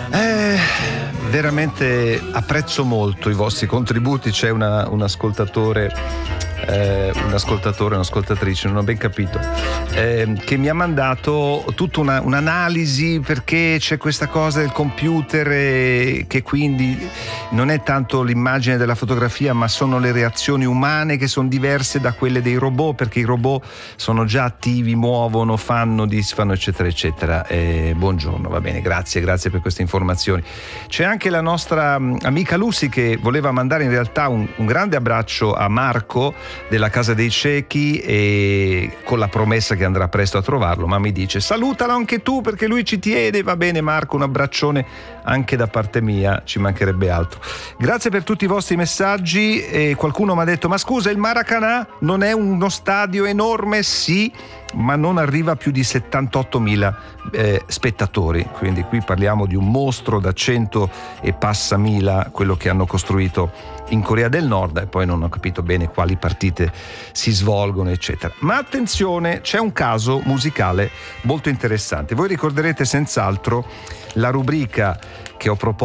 Veramente apprezzo molto i vostri contributi. C'è un ascoltatore, un'ascoltatrice, non ho ben capito, che mi ha mandato tutta un'analisi, perché c'è questa cosa del computer che quindi non è tanto l'immagine della fotografia, ma sono le reazioni umane che sono diverse da quelle dei robot, perché i robot sono già attivi, muovono, fanno, disfanno, eccetera eccetera. Buongiorno, va bene, grazie per queste informazioni. C'è anche la nostra amica Lucy che voleva mandare in realtà un grande abbraccio a Marco della Casa dei Ciechi, e con la promessa che andrà presto a trovarlo, ma mi dice salutalo anche tu perché lui ci tiene. Va bene Marco, un abbraccione anche da parte mia, ci mancherebbe altro. Grazie per tutti i vostri messaggi. Qualcuno mi ha detto ma scusa, il Maracanã non è uno stadio enorme? Sì, ma non arriva a più di 78.000 spettatori, quindi qui parliamo di un mostro da 100 e passa mila, quello che hanno costruito in Corea del Nord, e poi non ho capito bene quali partite si svolgono eccetera. Ma attenzione, c'è un caso musicale molto interessante. Voi ricorderete senz'altro la rubrica che ho proposto